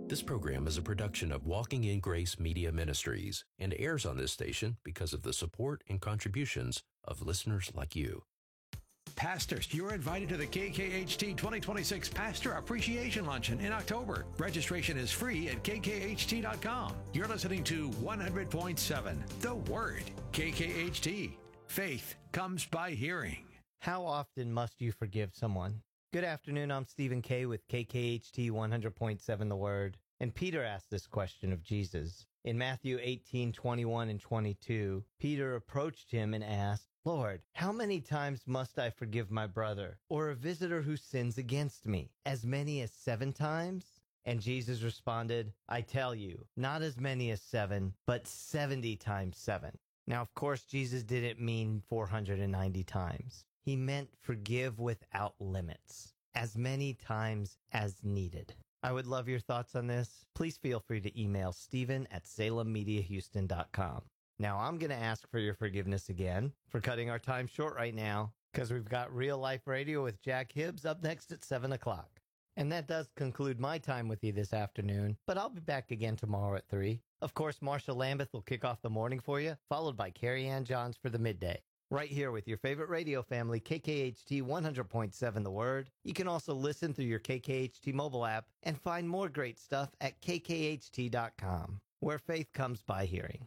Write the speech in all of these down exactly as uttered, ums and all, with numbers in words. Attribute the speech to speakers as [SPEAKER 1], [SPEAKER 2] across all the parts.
[SPEAKER 1] This program is a production of Walking in Grace Media Ministries and airs on this station because of the support and contributions of listeners like you.
[SPEAKER 2] Pastors, you're invited to the K K H T twenty twenty-six Pastor Appreciation Luncheon in October. Registration is free at K K H T dot com. You're listening to one hundred point seven, The Word. K K H T. Faith comes by hearing.
[SPEAKER 3] How often must you forgive someone? Good afternoon, I'm Stephen Kay with K K H T one hundred point seven The Word. And Peter asked this question of Jesus. In Matthew eighteen, twenty-one and twenty-two, Peter approached him and asked, Lord, how many times must I forgive my brother or a visitor who sins against me? As many as seven times? And Jesus responded, I tell you, not as many as seven, but seventy times seven. Now, of course, Jesus didn't mean four hundred ninety times. He meant forgive without limits, as many times as needed. I would love your thoughts on this. Please feel free to email Stephen at salem media houston dot com. Now, I'm going to ask for your forgiveness again for cutting our time short right now, because we've got Real Life Radio with Jack Hibbs up next at seven o'clock. And that does conclude my time with you this afternoon, but I'll be back again tomorrow at three. Of course, Marsha Lambeth will kick off the morning for you, followed by Carrie Ann Johns for the midday. Right here with your favorite radio family, K K H T one hundred point seven The Word. You can also listen through your K K H T mobile app and find more great stuff at K K H T dot com, where faith comes by hearing.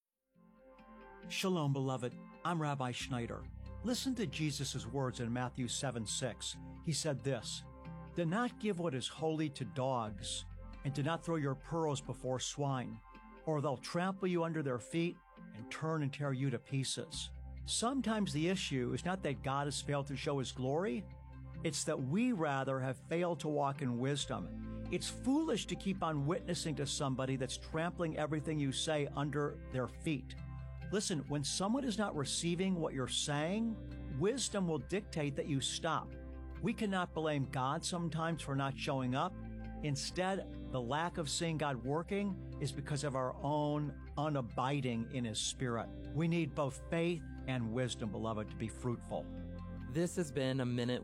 [SPEAKER 4] Shalom, beloved. I'm Rabbi Schneider. Listen to Jesus' words in Matthew seven six. He said this, Do not give what is holy to dogs, and do not throw your pearls before swine, or they'll trample you under their feet and turn and tear you to pieces. Sometimes the issue is not that God has failed to show His glory. It's that we rather have failed to walk in wisdom. It's foolish to keep on witnessing to somebody that's trampling everything you say under their feet. Listen, when someone is not receiving what you're saying, wisdom will dictate that you stop. We cannot blame God sometimes for not showing up. Instead, the lack of seeing God working is because of our own unabiding in His Spirit. We need both faith and wisdom, beloved, to be fruitful.
[SPEAKER 5] This has been a Minute